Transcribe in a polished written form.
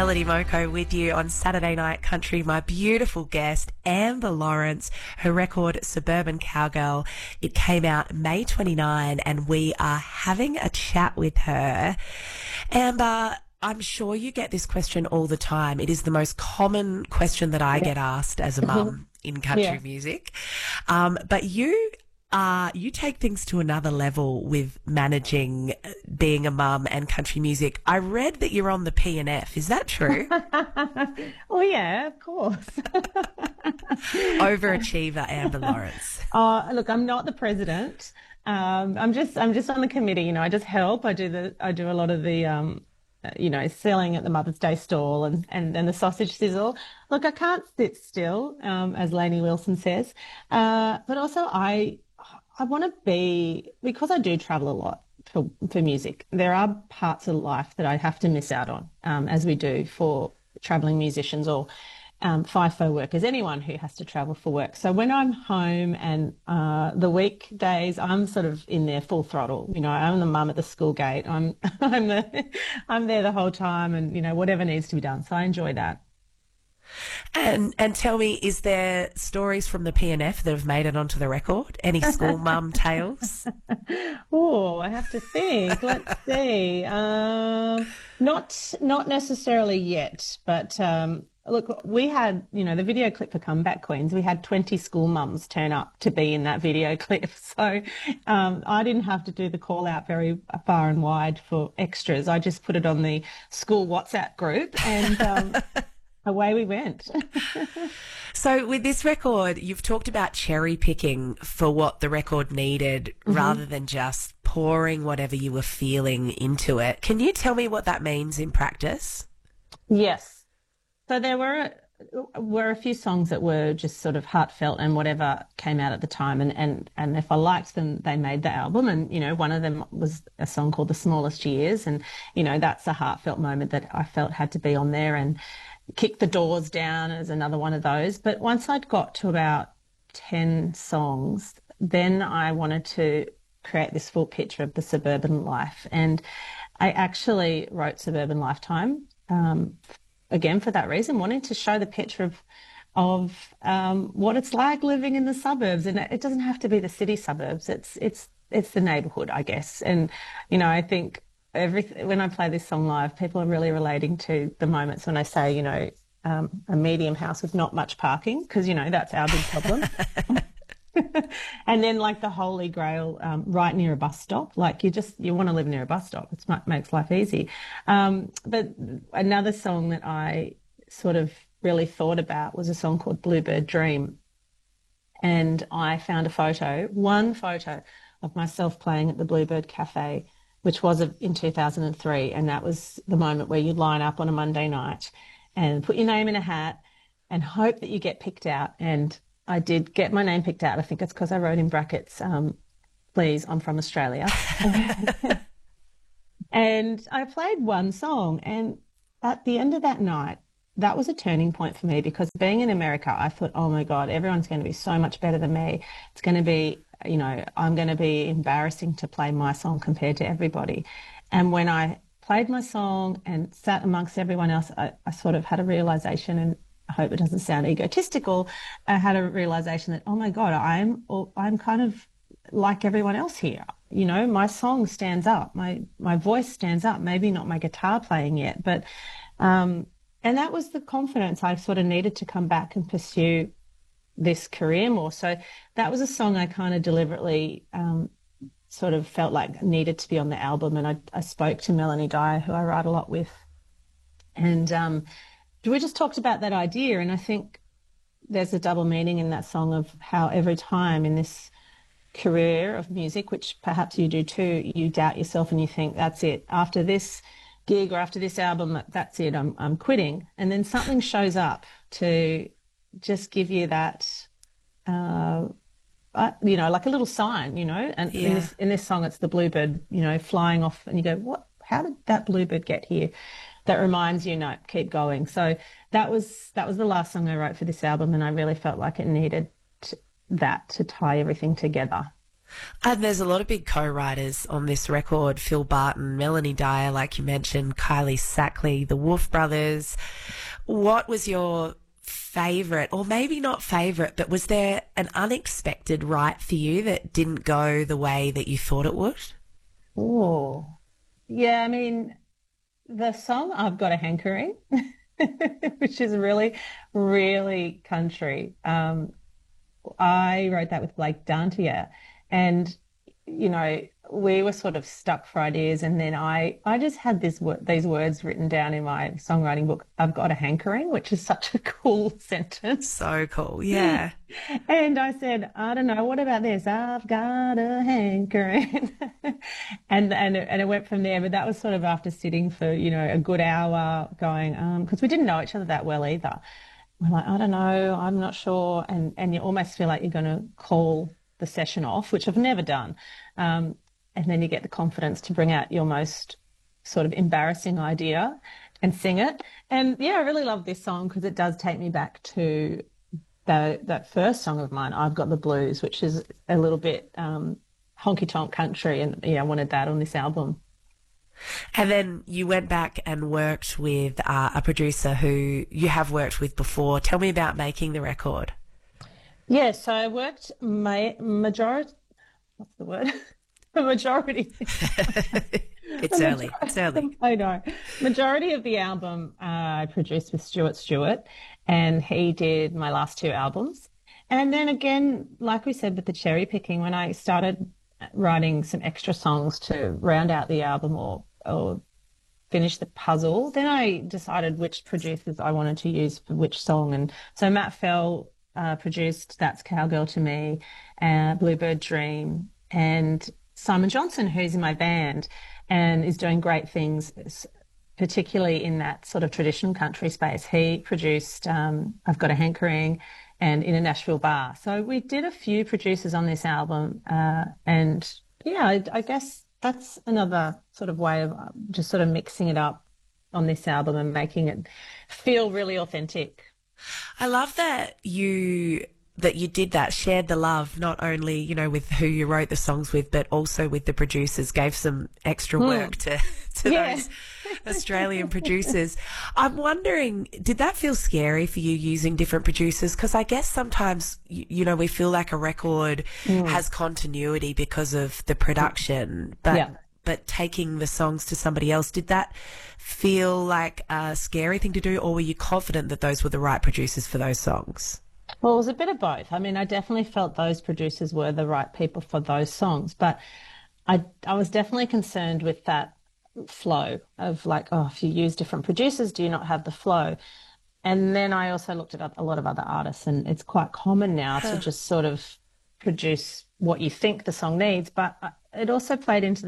Melody Moko with you on Saturday Night Country. My beautiful guest, Amber Lawrence, her record Suburban Cowgirl. It came out May 29 and we are having a chat with her. Amber, I'm sure you get this question all the time. It is the most common question that I get asked as a mum in country music. But you take things to another level with managing being a mum and country music. I read that you're on the P&F. Is that true? Oh, yeah, of course. Overachiever Amber Lawrence. Look, I'm not the president. I'm just on the committee. You know, I just help. I do a lot of the selling at the Mother's Day stall and the sausage sizzle. Look, I can't sit still, as Lainey Wilson says. But also I want to be, because I do travel a lot for music, there are parts of life that I have to miss out on, as we do for traveling musicians or FIFO workers, anyone who has to travel for work. So when I'm home and the weekdays, I'm sort of in there full throttle. You know, I'm the mum at the school gate. I'm there the whole time, and you know, whatever needs to be done. So I enjoy that. And tell me, is there stories from the P&F that have made it onto the record? Any school mum tales? Oh, I have to think. Let's see. Not necessarily yet, but look, we had, you know, the video clip for Comeback Queens. We had 20 school mums turn up to be in that video clip. So I didn't have to do the call out very far and wide for extras. I just put it on the school WhatsApp group and away we went. So with this record, you've talked about cherry picking for what the record needed rather than just pouring whatever you were feeling into it. Can you tell me what that means in practice? Yes. So there were a few songs that were just sort of heartfelt and whatever came out at the time. And if I liked them, they made the album. And, you know, one of them was a song called The Smallest Years. And, you know, that's a heartfelt moment that I felt had to be on there. And Kick the Doors Down as another one of those. But once I'd got to about 10 songs, then I wanted to create this full picture of the suburban life. And I actually wrote Suburban Lifetime, again, for that reason, wanting to show the picture of what it's like living in the suburbs. And it doesn't have to be the city suburbs. It's the neighbourhood, I guess. And, you know, I think when I play this song live, people are really relating to the moments when I say, you know, a medium house with not much parking, because, you know, that's our big problem. And then like the Holy Grail, right near a bus stop. Like you want to live near a bus stop. It makes life easy. But another song that I sort of really thought about was a song called Bluebird Dream. And I found one photo of myself playing at the Bluebird Cafe, which was in 2003. And that was the moment where you line up on a Monday night and put your name in a hat and hope that you get picked out. And I did get my name picked out. I think it's because I wrote in brackets, please, I'm from Australia. And I played one song. And at the end of that night, that was a turning point for me, because being in America, I thought, oh my God, everyone's going to be so much better than me. It's going to be, you know, I'm going to be embarrassing to play my song compared to everybody. And when I played my song and sat amongst everyone else, I sort of had a realization, and I hope it doesn't sound egotistical. I had a realization that, oh my God, I'm kind of like everyone else here. You know, my song stands up, my voice stands up, maybe not my guitar playing yet, but, and that was the confidence I sort of needed to come back and pursue this career more. So that was a song I kind of deliberately sort of felt like needed to be on the album. And I spoke to Melanie Dyer, who I write a lot with, and we just talked about that idea. And I think there's a double meaning in that song of how every time in this career of music, which perhaps you do too, you doubt yourself and you think, that's it. After this gig or after this album, that's it, I'm quitting. And then something shows up to just give you that, you know, like a little sign, you know. And in this song, it's the bluebird, you know, flying off, and you go, what? How did that bluebird get here? That reminds you, no, keep going. So that was the last song I wrote for this album, and I really felt like it needed that to tie everything together. And there's a lot of big co-writers on this record. Phil Barton, Melanie Dyer, like you mentioned, Kylie Sackley, the Wolf Brothers. What was your favourite, or maybe not favourite, but was there an unexpected write for you that didn't go the way that you thought it would? Oh, yeah. I mean, the song "I've Got a Hankering," which is really, really country. I wrote that with Blake Dantier, and we were sort of stuck for ideas, and then I just had these words written down in my songwriting book. I've got a hankering, which is such a cool sentence. So cool, yeah. And I said, I don't know, what about this? I've got a hankering. And it went from there. But that was sort of after sitting for, a good hour going, because we didn't know each other that well either. We're like, I don't know, I'm not sure. And you almost feel like you're going to call the session off, which I've never done. And then you get the confidence to bring out your most sort of embarrassing idea and sing it. And yeah, I really love this song because it does take me back to that first song of mine, I've Got the Blues, which is a little bit honky tonk country. And yeah, I wanted that on this album. And then you went back and worked with a producer who you have worked with before. Tell me about making the record. Yeah, so I worked majority, what's the word? The majority. It's early. It's early. I know. Majority of the album I produced with Stuart Stewart, and he did my last two albums. And then again, like we said with the cherry picking, when I started writing some extra songs to round out the album or finish the puzzle, then I decided which producers I wanted to use for which song. And so Matt Fell produced That's Cowgirl to Me, Bluebird Dream, and Simon Johnson, who's in my band and is doing great things, particularly in that sort of traditional country space. He produced I've Got a Hankering and In a Nashville Bar. So we did a few producers on this album. And yeah, I guess that's another sort of way of just sort of mixing it up on this album and making it feel really authentic. I love that you did that, shared the love, not only, with who you wrote the songs with, but also with the producers, gave some extra work to those Australian producers. I'm wondering, did that feel scary for you using different producers? Because I guess sometimes, we feel like a record has continuity because of the production, but taking the songs to somebody else, did that feel like a scary thing to do, or were you confident that those were the right producers for those songs? Well, it was a bit of both. I mean, I definitely felt those producers were the right people for those songs, but I was definitely concerned with that flow of like, oh, if you use different producers, do you not have the flow? And then I also looked at a lot of other artists, and it's quite common now to just sort of produce what you think the song needs, but it also played into